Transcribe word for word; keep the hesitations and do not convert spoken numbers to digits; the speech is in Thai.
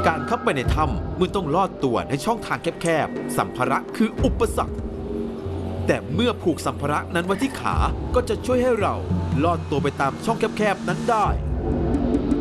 การเข้าไปในถ้ำเมื่อต้องลอดตัวในช่องทางแคบๆสัมภาระคืออุปสรรคแต่เมื่อผูกสัมภาระนั้นไว้ที่ขาก็จะช่วยให้เราลอดตัวไปตามช่องแคบๆนั้นได้